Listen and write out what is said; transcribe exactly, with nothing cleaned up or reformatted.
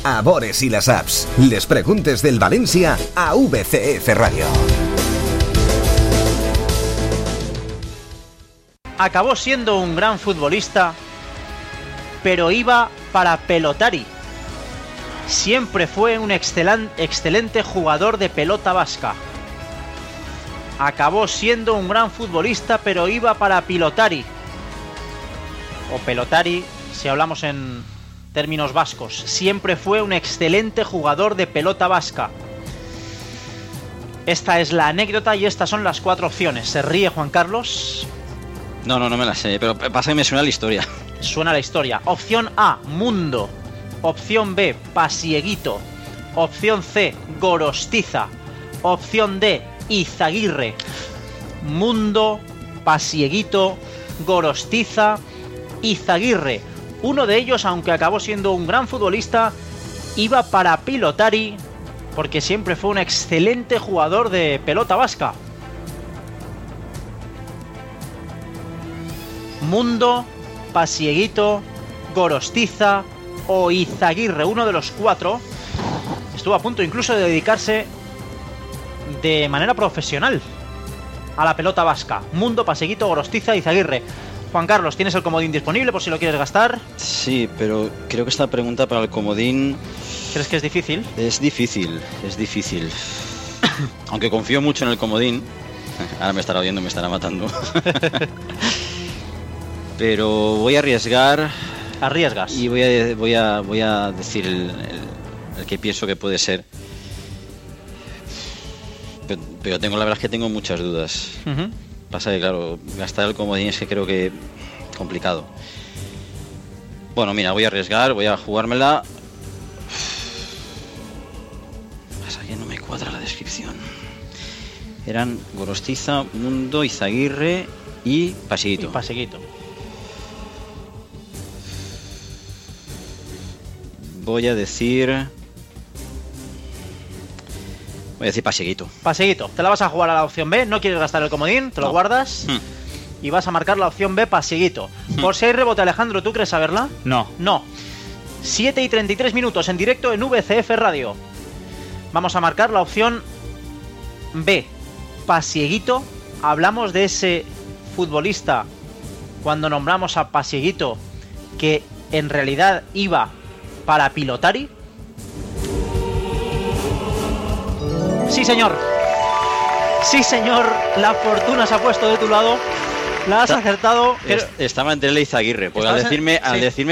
a Bores y las apps. Les preguntes del Valencia a V C F Radio. Acabó siendo un gran futbolista, pero iba para Pelotari. Siempre fue un excelan- excelente jugador de pelota vasca. Acabó siendo un gran futbolista, pero iba para Pilotari. O Pelotari, si hablamos en términos vascos. Siempre fue un excelente jugador de pelota vasca. Esta es la anécdota y estas son las cuatro opciones. ¿Se ríe Juan Carlos? No, no, no me la sé, pero pasa que me suena la historia. Suena la historia. Opción A, Mundo. Opción B, Pasieguito. Opción C, Gorostiza. Opción D, Izaguirre. Mundo, Pasieguito, Gorostiza, Izaguirre. Uno de ellos, aunque acabó siendo un gran futbolista, iba para Pilotari porque siempre fue un excelente jugador de pelota vasca. Mundo, Pasieguito, Gorostiza o Izaguirre, uno de los cuatro, estuvo a punto incluso de dedicarse de manera profesional a la pelota vasca. Mundo, Pasieguito, Gorostiza, Izaguirre. Juan Carlos, ¿tienes el comodín disponible por si lo quieres gastar? Sí, pero creo que esta pregunta para el comodín... ¿Crees que es difícil? Es difícil, es difícil. Aunque confío mucho en el comodín. Ahora me estará oyendo, me estará matando. Pero voy a arriesgar. Arriesgas. Y voy a, voy a, voy a decir el, el, el que pienso que puede ser. Pero, pero tengo la verdad es que tengo muchas dudas. Uh-huh. Pasa que, claro, gastar el comodín es que creo que complicado. Bueno, mira, voy a arriesgar, voy a jugármela. Pasa que no me cuadra la descripción. Eran Gorostiza, Mundo, Izaguirre y Pasieguito. Y Pasieguito. Voy a decir... Voy a decir Pasieguito. Pasieguito. Te la vas a jugar a la opción B. No quieres gastar el comodín, te no. lo guardas. Hmm. Y vas a marcar la opción B, Pasieguito. Hmm. Por si hay rebote, Alejandro, ¿tú crees saberla? No. No. siete y treinta y tres minutos en directo en V C F Radio. Vamos a marcar la opción B, Pasieguito. Hablamos de ese futbolista cuando nombramos a Pasieguito que en realidad iba para Pilotari. Sí, señor. Sí, señor. La fortuna se ha puesto de tu lado. La has acertado. Estaba entre la Izaguirre. Pues al decirme, al decirme